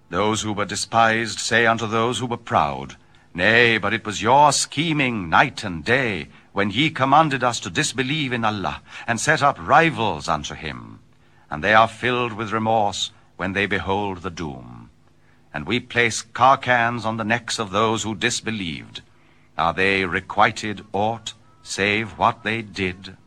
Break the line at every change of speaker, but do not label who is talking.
Those who were despised say unto those who were proud, Nay, but it was your scheming night and day, when ye commanded us to disbelieve in Allah, and set up rivals unto him. And they are filled with remorse when they behold the doom. And we place carcans on the necks of those who disbelieved. Are they requited aught, save what they did?